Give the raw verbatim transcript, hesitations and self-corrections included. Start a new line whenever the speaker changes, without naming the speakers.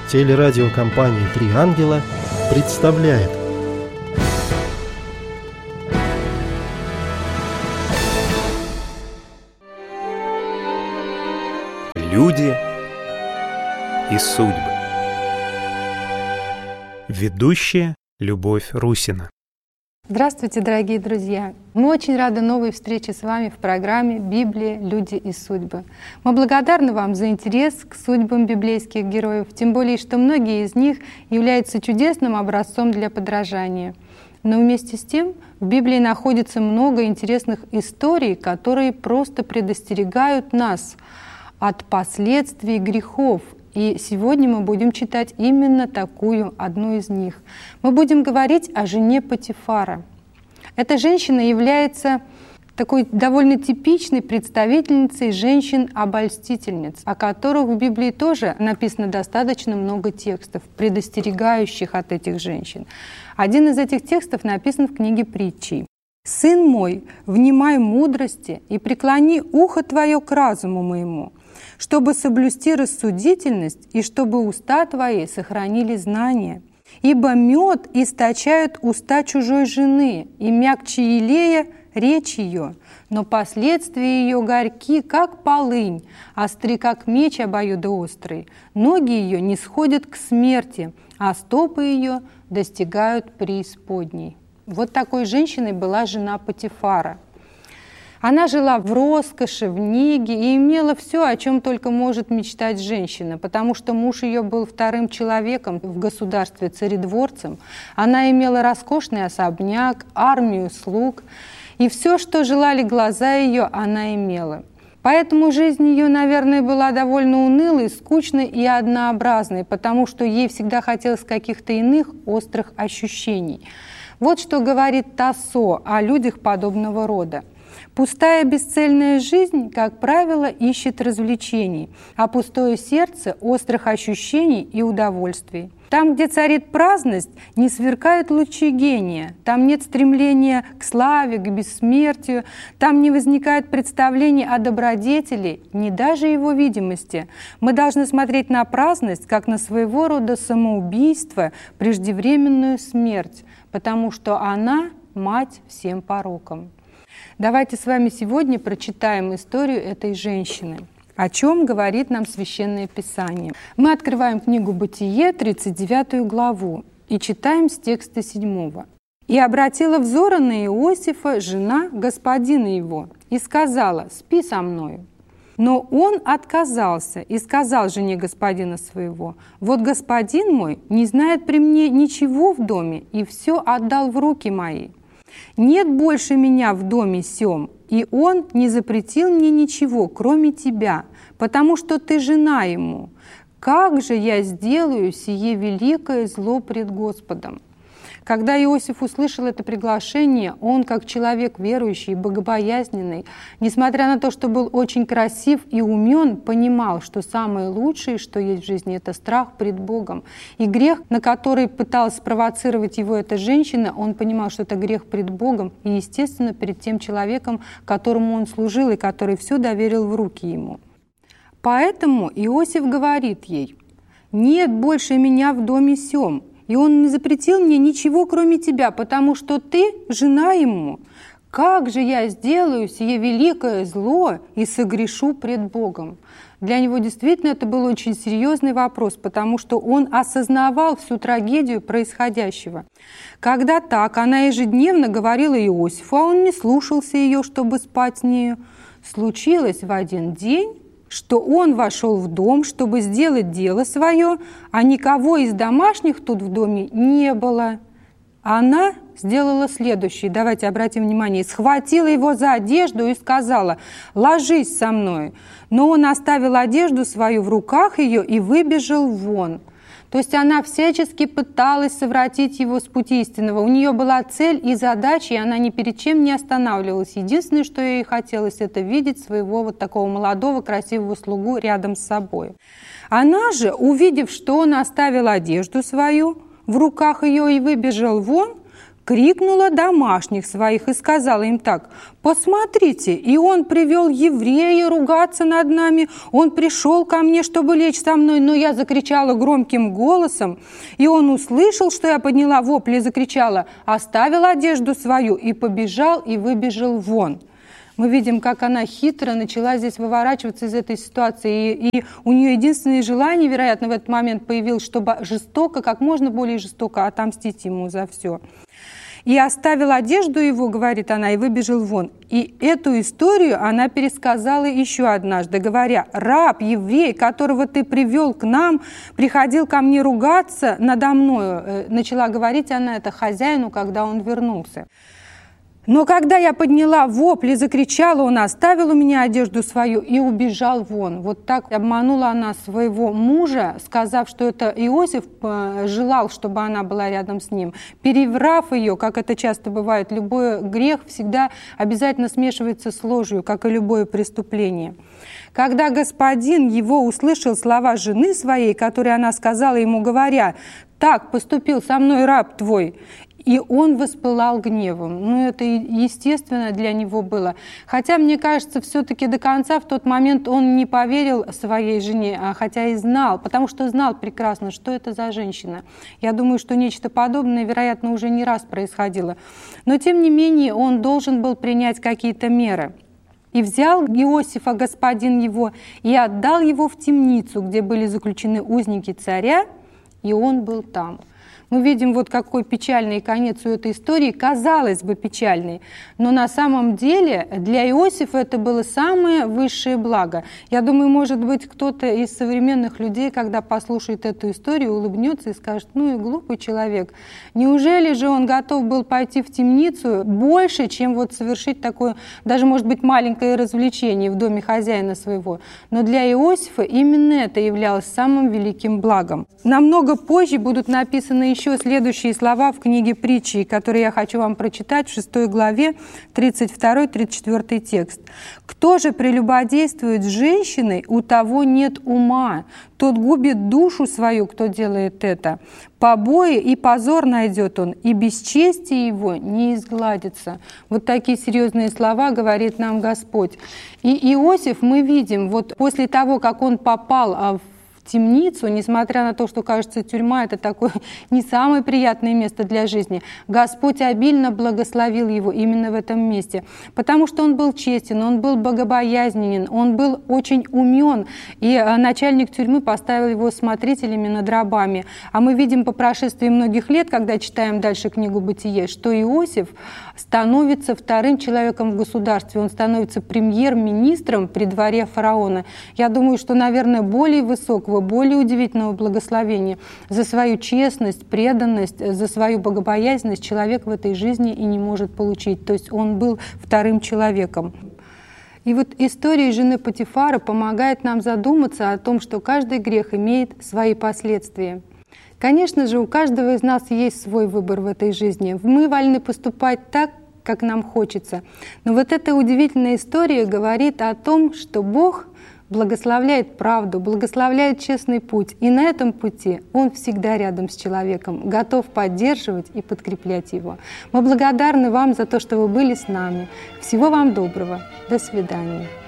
Телерадиокомпания «Три ангела» представляет.
Люди и судьбы. Ведущая Любовь Русина.
Здравствуйте, дорогие друзья! Мы очень рады новой встрече с вами в программе «Библия. Люди и судьбы». Мы благодарны вам за интерес к судьбам библейских героев, тем более, что многие из них являются чудесным образцом для подражания. Но вместе с тем в Библии находится много интересных историй, которые просто предостерегают нас от последствий грехов. И сегодня мы будем читать именно такую, одну из них. Мы будем говорить о жене Потифара. Эта женщина является такой довольно типичной представительницей женщин-обольстительниц, о которых в Библии тоже написано достаточно много текстов, предостерегающих от этих женщин. Один из этих текстов написан в книге Притчей. «Сын мой, внимай мудрости и преклони ухо твое к разуму моему, чтобы соблюсти рассудительность и чтобы уста твои сохранили знание. Ибо мед источают уста чужой жены, и мягче елея речь ее, но последствия ее горьки, как полынь, остры, как меч обоюдоострый. Ноги ее не сходят к смерти, а стопы ее достигают преисподней». Вот такой женщиной была жена Потифара. Она жила в роскоши, в неге и имела все, о чем только может мечтать женщина, потому что муж ее был вторым человеком в государстве, царедворцем. Она имела роскошный особняк, армию слуг, и все, что желали глаза ее, она имела. Поэтому жизнь ее, наверное, была довольно унылой, скучной и однообразной, потому что ей всегда хотелось каких-то иных острых ощущений. Вот что говорит Тассо о людях подобного рода. «Пустая бесцельная жизнь, как правило, ищет развлечений, а пустое сердце – острых ощущений и удовольствий. Там, где царит праздность, не сверкают лучи гения, там нет стремления к славе, к бессмертию, там не возникает представлений о добродетели, ни даже его видимости. Мы должны смотреть на праздность, как на своего рода самоубийство, преждевременную смерть, потому что она – мать всем порокам». Давайте с вами сегодня прочитаем историю этой женщины. О чем говорит нам Священное Писание? Мы открываем книгу Бытие, тридцать девятую главу, и читаем с текста седьмого. «И обратила взоры на Иосифа жена господина его, и сказала: спи со мною. Но он отказался и сказал жене господина своего: вот господин мой не знает при мне ничего в доме, и все отдал в руки мои. Нет больше меня в доме сем, и он не запретил мне ничего, кроме тебя, потому что ты жена ему. Как же я сделаю сие великое зло пред Господом?» Когда Иосиф услышал это приглашение, он, как человек верующий и богобоязненный, несмотря на то, что был очень красив и умен, понимал, что самое лучшее, что есть в жизни, это страх пред Богом. И грех, на который пыталась спровоцировать его эта женщина, он понимал, что это грех пред Богом и, естественно, перед тем человеком, которому он служил и который все доверил в руки ему. Поэтому Иосиф говорит ей: «Нет больше меня в доме сем, и он не запретил мне ничего, кроме тебя, потому что ты жена ему. Как же я сделаю сие великое зло и согрешу пред Богом?» Для него действительно это был очень серьезный вопрос, потому что он осознавал всю трагедию происходящего. Когда так, она ежедневно говорила Иосифу, а он не слушался ее, чтобы спать с нею. Случилось в один день, что он вошел в дом, чтобы сделать дело свое, а никого из домашних тут в доме не было. Она сделала следующее, давайте обратим внимание, схватила его за одежду и сказала: «Ложись со мной». Но он оставил одежду свою в руках ее и выбежал вон. То есть она всячески пыталась совратить его с пути истинного. У нее была цель и задача, и она ни перед чем не останавливалась. Единственное, что ей хотелось, это видеть своего вот такого молодого, красивого слугу рядом с собой. Она же, увидев, что он оставил одежду свою в руках ее и выбежал вон, крикнула домашних своих и сказала им так: «Посмотрите, и он привел еврея ругаться над нами, он пришел ко мне, чтобы лечь со мной, но я закричала громким голосом, и он услышал, что я подняла вопли и закричала, оставил одежду свою и побежал и выбежал вон». Мы видим, как она хитро начала здесь выворачиваться из этой ситуации. И, и у нее единственное желание, вероятно, в этот момент появилось, чтобы жестоко, как можно более жестоко отомстить ему за все. «И оставил одежду его, — говорит она, — и выбежал вон». И эту историю она пересказала еще однажды, говоря: «Раб, еврей, которого ты привел к нам, приходил ко мне ругаться надо мною». Начала говорить она это хозяину, когда он вернулся. «Но когда я подняла вопль и закричала, он оставил у меня одежду свою и убежал вон». Вот так обманула она своего мужа, сказав, что это Иосиф желал, чтобы она была рядом с ним. Переврав ее, как это часто бывает, любой грех всегда обязательно смешивается с ложью, как и любое преступление. Когда господин его услышал слова жены своей, которые она сказала ему, говоря: «Так поступил со мной раб твой», и он воспылал гневом. Ну, это естественно для него было. Хотя, мне кажется, все-таки до конца в тот момент он не поверил своей жене, а хотя и знал, потому что знал прекрасно, что это за женщина. Я думаю, что нечто подобное, вероятно, уже не раз происходило. Но, тем не менее, он должен был принять какие-то меры. «И взял Иосифа господин его, и отдал его в темницу, где были заключены узники царя, и он был там». Мы видим, вот какой печальный конец у этой истории, казалось бы, печальный, но на самом деле для Иосифа это было самое высшее благо. Я думаю, может быть, кто-то из современных людей, когда послушает эту историю, улыбнется и скажет: ну и глупый человек. Неужели же он готов был пойти в темницу больше, чем вот совершить такое, даже, может быть, маленькое развлечение в доме хозяина своего? Но для Иосифа именно это являлось самым великим благом. Намного позже будут написаны еще следующие слова в книге Притчи, которые я хочу вам прочитать в шестой главе, тридцать второй тридцать четвёртый текст. «Кто же прелюбодействует с женщиной, у того нет ума, тот губит душу свою, кто делает это. Побои и позор найдет он, и бесчестие его не изгладится». Вот такие серьезные слова говорит нам Господь. И Иосиф, мы видим, вот после того, как он попал в темницу, несмотря на то, что, кажется, тюрьма — это такое не самое приятное место для жизни, Господь обильно благословил его именно в этом месте, потому что он был честен, он был богобоязненен, он был очень умен, и начальник тюрьмы поставил его смотрителями над рабами. А мы видим по прошествии многих лет, когда читаем дальше книгу «Бытие», что Иосиф становится вторым человеком в государстве, он становится премьер-министром при дворе фараона. Я думаю, что, наверное, более высокого, более удивительного благословения за свою честность, преданность, за свою богобоязненность человек в этой жизни и не может получить. То есть он был вторым человеком. И вот история жены Потифара помогает нам задуматься о том, что каждый грех имеет свои последствия. Конечно же, у каждого из нас есть свой выбор в этой жизни. Мы вольны поступать так, как нам хочется. Но вот эта удивительная история говорит о том, что Бог благословляет правду, благословляет честный путь. И на этом пути Он всегда рядом с человеком, готов поддерживать и подкреплять его. Мы благодарны вам за то, что вы были с нами. Всего вам доброго. До свидания.